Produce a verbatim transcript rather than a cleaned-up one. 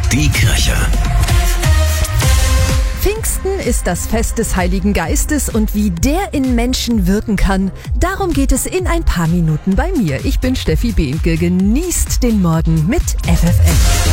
Die Kirche. Pfingsten ist das Fest des Heiligen Geistes und wie der in Menschen wirken kann, darum geht es in ein paar Minuten bei mir. Ich bin Steffi Behnke, genießt den Morgen mit F F N.